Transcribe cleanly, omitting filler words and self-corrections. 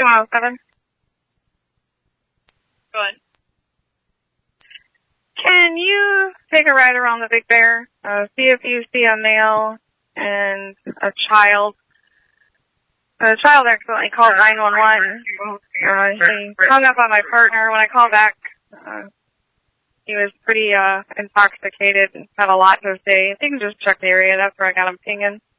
207. Go ahead. Can you take a ride around the Big Bear? See if you see a male and a child. The child accidentally called 911. He hung up on my partner. When I called back, he was pretty intoxicated and had a lot to say. I think you can just check the area. That's where I got him pinging.